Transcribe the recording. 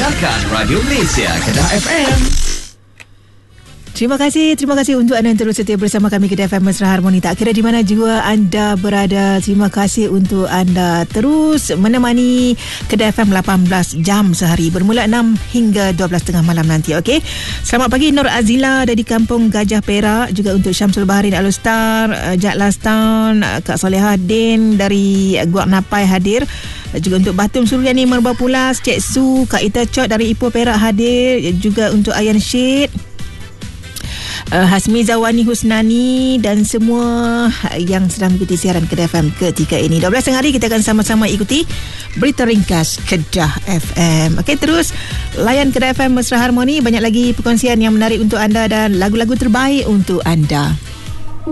Dengarkan Radio Malaysia Kedah FM. Terima kasih untuk anda yang terus setia bersama kami Kedah FM Mesra Harmoni. Tak kira di mana juga anda berada, terima kasih untuk anda terus menemani Kedah FM 18 jam sehari bermula 6 hingga 12.30 malam nanti. Okey. Selamat pagi Nur Azila dari Kampung Gajah Perak, juga untuk Syamsul Baharin Alustar, Jad Lastan, Kak Soleha Din dari Guak Napai hadir. Juga untuk Batum Suryani Merbau Pulas, Cik Su, Kak Ita Cot dari Ipoh Perak hadir. Juga untuk Ayan Syed, Hasmi Zawani Husnani dan semua yang sedang mengikuti siaran Kedah FM ketika ini. 12 hari kita akan sama-sama ikuti berita ringkas Kedah FM. Okey, terus layan Kedah FM Mesra Harmoni. Banyak lagi perkongsian yang menarik untuk anda dan lagu-lagu terbaik untuk anda.